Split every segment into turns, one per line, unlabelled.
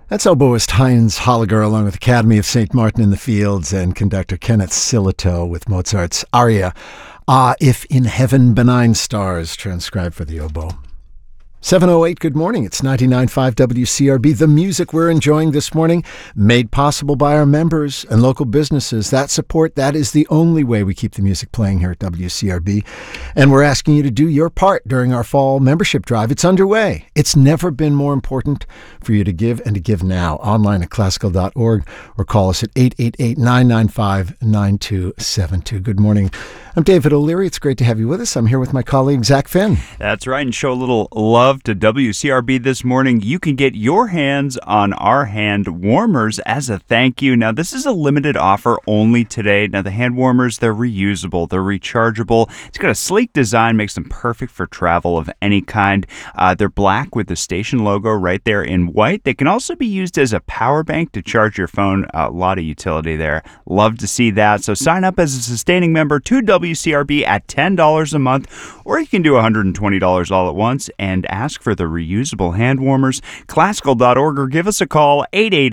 That's oboist Heinz Holliger along with Academy of St. Martin in the Fields and conductor Kenneth Silito with Mozart's aria, Ah, If in Heaven Benign Stars, transcribed for the oboe. 7:08, good morning. It's 99.5 WCRB. The music we're enjoying this morning, made possible by our members and local businesses. That support, that is the only way we keep the music playing here at WCRB. And we're asking you to do your part during our fall membership drive. It's underway. It's never been more important for you to give and to give now. Online at classical.org or call us at 888-995-9272. Good morning. I'm David O'Leary. It's great to have you with us. I'm here with my colleague, Zach Finn.
That's right, and show a little love to WCRB this morning. You can get your hands on our hand warmers as a thank you. Now, this is a limited offer only today. Now, the hand warmers, they're reusable, they're rechargeable. It's got a sleek design, makes them perfect for travel of any kind. They're black with the station logo right there in white. They can also be used as a power bank to charge your phone. A lot of utility there. Love to see that. So sign up as a sustaining member to WCRB at $10 a month, or you can do $120 all at once and ask for the reusable hand warmers. Classical.org or give us a call,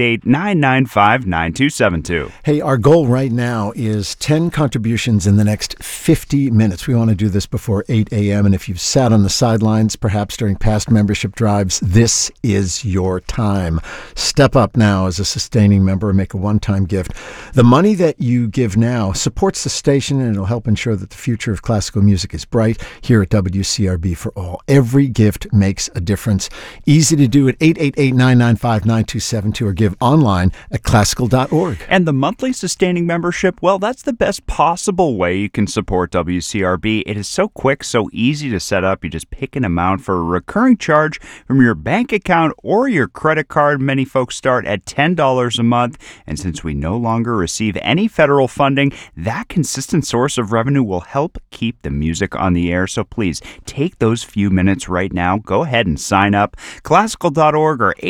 888-995-9272.
Hey, our goal right now is 10 contributions in the next 50 minutes. We want to do this before 8 a.m. And if you've sat on the sidelines, perhaps during past membership drives, this is your time. Step up now as a sustaining member and make a one-time gift. The money that you give now supports the station, and it'll help ensure that the future of classical music is bright here at WCRB for all. Every gift makes a difference. Easy to do at 888-995-9272 or give online at classical.org.
And the monthly sustaining membership, well, that's the best possible way you can support WCRB. It is so quick, so easy to set up. You just pick an amount for a recurring charge from your bank account or your credit card. Many folks start at $10 a month. And since we no longer receive any federal funding, that consistent source of revenue will help keep the music on the air. So please take those few minutes right now. Go ahead and sign up. Classical.org or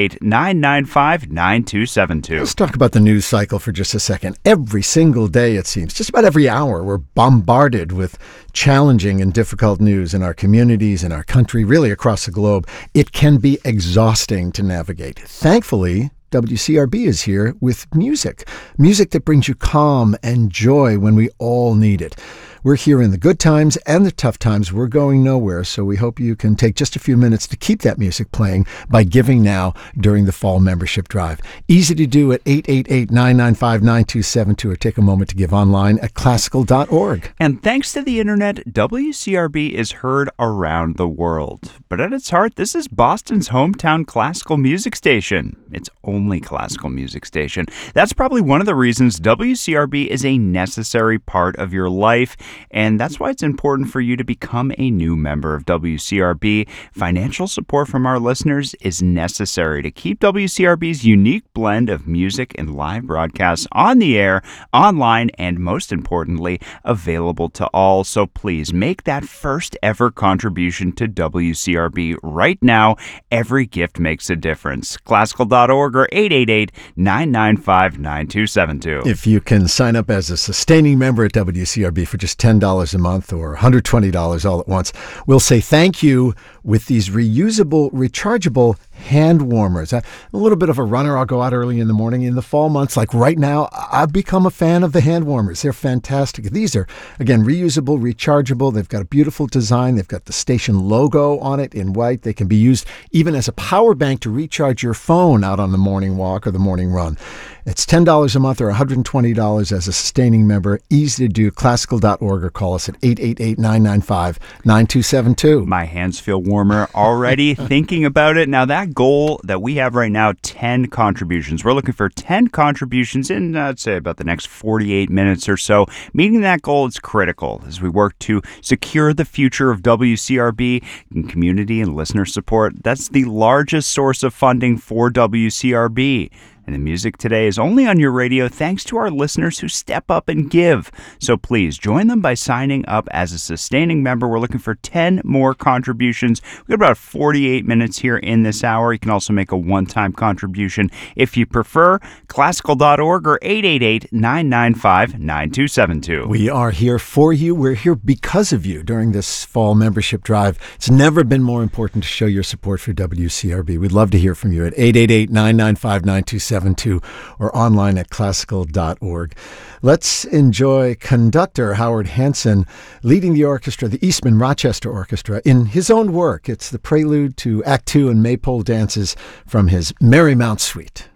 888-995-9272.
Let's talk about the news cycle for just a second. Every single day, it seems, just about every hour, we're bombarded with challenging and difficult news in our communities, in our country, really across the globe. It can be exhausting to navigate. Thankfully, WCRB is here with music that brings you calm and joy when we all need it. We're here in the good times and the tough times. We're going nowhere, so we hope you can take just a few minutes to keep that music playing by giving now during the fall membership drive. Easy to do at 888-995-9272 or take a moment to give online at classical.org.
And thanks to the internet, WCRB is heard around the world. But at its heart, this is Boston's hometown classical music station. Its only classical music station. That's probably one of the reasons WCRB is a necessary part of your life. And that's why it's important for you to become a new member of WCRB. Financial support from our listeners is necessary to keep WCRB's unique blend of music and live broadcasts on the air, online, and most importantly, available to all. So please make that first ever contribution to WCRB right now. Every gift makes a difference. Classical.org or 888-995-9272.
If you can sign up as a sustaining member at WCRB for just $10 a month or $120 all at once, we'll say thank you with these reusable, rechargeable hand warmers. A little bit of a runner. I'll go out early in the morning. In the fall months, like right now, I've become a fan of the hand warmers. They're fantastic. These are, again, reusable, rechargeable. They've got a beautiful design. They've got the station logo on it in white. They can be used even as a power bank to recharge your phone out on the morning walk or the morning run. It's $10 a month or $120 as a sustaining member. Easy to do. Classical.org or call us at 888-995-9272.
My hands feel warmer already thinking about it. Now, that goal that we have right now, 10 contributions. We're looking for 10 contributions in, I'd say, about the next 48 minutes or so. Meeting that goal is critical as we work to secure the future of WCRB and community and listener support. That's the largest source of funding for WCRB. And the music today is only on your radio thanks to our listeners who step up and give. So please join them by signing up as a sustaining member. We're looking for 10 more contributions. We've got about 48 minutes here in this hour. You can also make a one-time contribution if you prefer. Classical.org or 888-995-9272.
We are here for you. We're here because of you during this fall membership drive. It's never been more important to show your support for WCRB. We'd love to hear from you at 888-995-9272 or online at classical.org. Let's enjoy conductor Howard Hanson leading the orchestra, the Eastman Rochester Orchestra, in his own work. It's the prelude to Act Two and Maypole dances from his Merry Mount Suite.